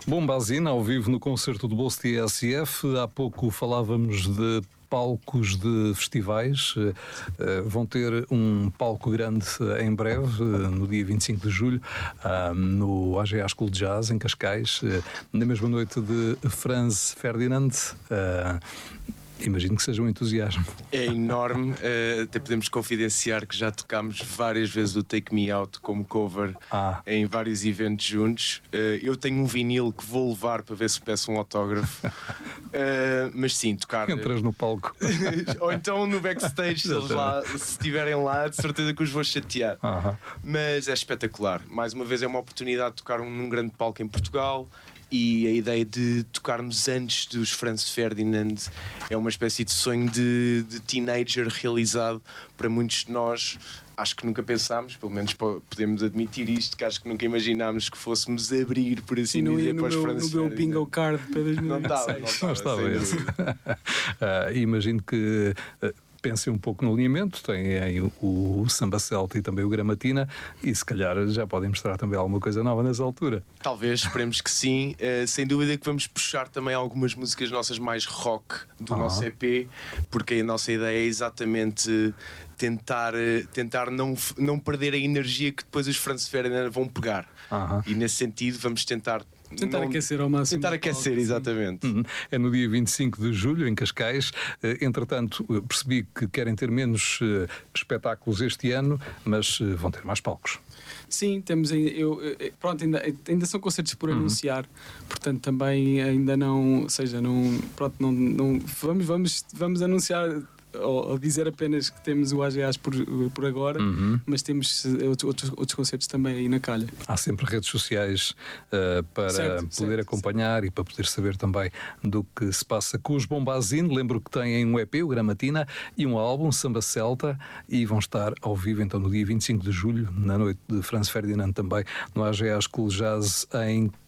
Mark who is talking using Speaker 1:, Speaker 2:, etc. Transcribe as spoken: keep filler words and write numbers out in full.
Speaker 1: Bombazina, ao vivo no concerto do Bolso T S F. Há pouco falávamos de palcos de festivais. Uh, vão ter um palco grande uh, em breve, uh, no dia vinte e cinco de julho, uh, no A G A School de Jazz, em Cascais, uh, na mesma noite de Franz Ferdinand. Uh, Imagino que seja um entusiasmo.
Speaker 2: É enorme, uh, até podemos confidenciar que já tocámos várias vezes o Take Me Out como cover ah. em vários eventos juntos. Uh, eu tenho um vinil que vou levar para ver se peço um autógrafo. Uh, mas sim, tocar.
Speaker 1: Entras no palco.
Speaker 2: Ou então no backstage, se, eles lá, se estiverem lá, de certeza que os vou chatear. Uh-huh. Mas é espetacular. Mais uma vez é uma oportunidade de tocar num grande palco em Portugal. E a ideia de tocarmos antes dos Franz Ferdinand é uma espécie de sonho de, de teenager realizado para muitos de nós. Acho que nunca pensámos, pelo menos podemos admitir isto, que acho que nunca imaginámos que fôssemos abrir, por assim
Speaker 3: Sim,
Speaker 2: dizer, para os
Speaker 3: meu,
Speaker 2: Franz
Speaker 3: no meu bingo card para dois mil e
Speaker 2: dezesseis. Não estava,
Speaker 1: não estava. Não estava uh, imagino que... Uh, pensem um pouco no alinhamento, têm aí o, o Samba Celta e também o Gramatina, e se calhar já podem mostrar também alguma coisa nova nessa altura.
Speaker 2: Talvez, esperemos que sim. Uh, sem dúvida que vamos puxar também algumas músicas nossas mais rock do ah. nosso E P, porque a nossa ideia é exatamente tentar, tentar não, não perder a energia que depois os Franz Ferdinand vão pegar. Ah. E nesse sentido vamos tentar
Speaker 3: Tentar não, aquecer ao máximo.
Speaker 2: Tentar aquecer, palco, exatamente.
Speaker 1: Uhum. É no dia vinte e cinco de julho, em Cascais. Entretanto, percebi que querem ter menos uh, espetáculos este ano, mas uh, vão ter mais palcos.
Speaker 3: Sim, temos eu, pronto, ainda, ainda são concertos por uhum. anunciar, portanto também ainda não, ou seja, não, pronto, não, não vamos, vamos, vamos anunciar ou, ou dizer apenas que temos o A G As por, por agora, uhum. mas temos outros, outros concertos também aí na calha.
Speaker 1: Há sempre redes sociais uh, para certo, poder certo, acompanhar certo. E para poder saber também do que se passa com os Bombazine. Lembro que têm um E P, o Gramatina, e um álbum, Samba Celta, e vão estar ao vivo então no dia vinte e cinco de julho, na noite de Franz Ferdinand também, no A G A School Jazz em